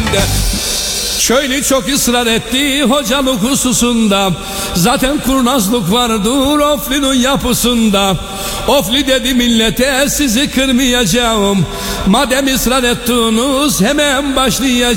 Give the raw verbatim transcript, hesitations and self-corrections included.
de. Köylü çok ısrar etti hocalık hususunda. Zaten kurnazlık vardır Ofli'nin yapısında. Ofli dedi millete sizi kırmayacağım. Madem ısrar ettiniz hemen başlayacağım.